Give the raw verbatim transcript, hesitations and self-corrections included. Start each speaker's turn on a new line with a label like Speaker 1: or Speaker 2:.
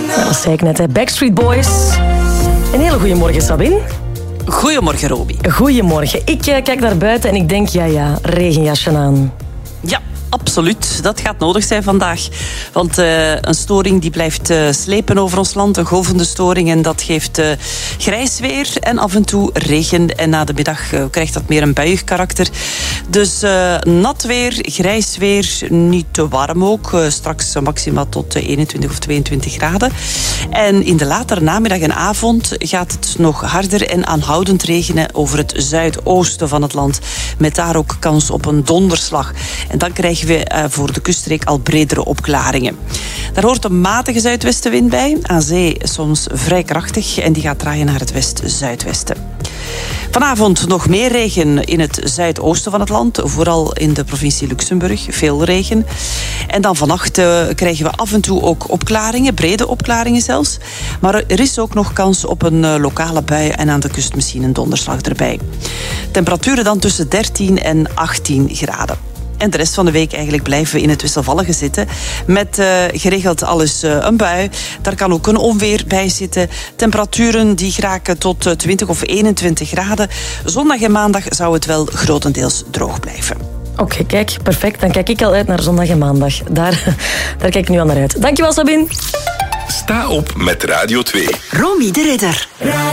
Speaker 1: Nou, dat zei ik net, hè. Backstreet Boys. Een hele goede morgen, Sabine.
Speaker 2: Goedemorgen, Romy.
Speaker 1: Goedemorgen. Ik uh, kijk naar buiten en ik denk, ja ja, regenjasje aan.
Speaker 2: Ja, absoluut. Dat gaat nodig zijn vandaag. Want uh, een storing die blijft uh, slepen over ons land. Een golvende storing. En dat geeft uh, grijs weer en af en toe regen. En na de middag uh, krijgt dat meer een buiig karakter. Dus uh, nat weer, grijs weer. Niet te warm ook. Uh, straks maxima tot uh, eenentwintig of tweeëntwintig graden. En in de latere namiddag en avond gaat het nog harder en aanhoudend regenen over het zuidoosten van het land. Met daar ook kans op een donderslag. En dan krijgen we uh, voor de kuststreek al bredere opklaringen. Daar hoort een matige zuidwestenwind bij. Aan zee soms vrij krachtig en die gaat draaien naar het west-zuidwesten. Vanavond nog meer regen in het zuidoosten van het land. Vooral in de provincie Luxemburg. Veel regen. En dan vannacht uh, krijgen we af en toe ook opklaringen. Brede opklaringen zelfs. Maar er is ook nog kans op een uh, lokale bui. En aan de kust misschien een donderslag erbij. Temperaturen dan tussen dertien en achttien graden. En de rest van de week eigenlijk blijven we in het wisselvallige zitten. Met uh, geregeld alles uh, een bui. Daar kan ook een onweer bij zitten. Temperaturen die geraken tot uh, twintig of eenentwintig graden. Zondag en maandag zou het wel grotendeels droog blijven.
Speaker 1: Oké, okay, kijk, perfect. Dan kijk ik al uit naar zondag en maandag. Daar, daar kijk ik nu al naar uit. Dankjewel, Sabine.
Speaker 3: Sta op met Radio twee.
Speaker 4: Romy de Ridder.